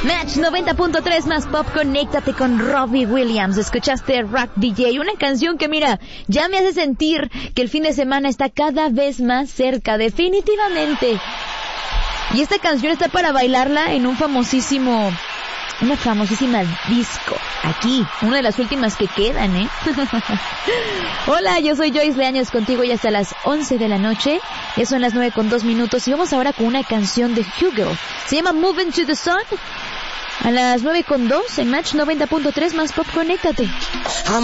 Match 90.3 más pop, conéctate con Robbie Williams. Escuchaste Rock DJ, una canción que mira, ya me hace sentir que el fin de semana está cada vez más cerca, definitivamente. Y esta canción está para bailarla en una famosísima disco. Aquí, una de las últimas que quedan, ¿eh? Hola, yo soy Joyce Leaños, contigo ya hasta las 11 de la noche. Ya son las 9:02 y vamos ahora con una canción de Hugo. Se llama Moving to the Sun. A las 9:02 en Match 90.3 más pop, conéctate.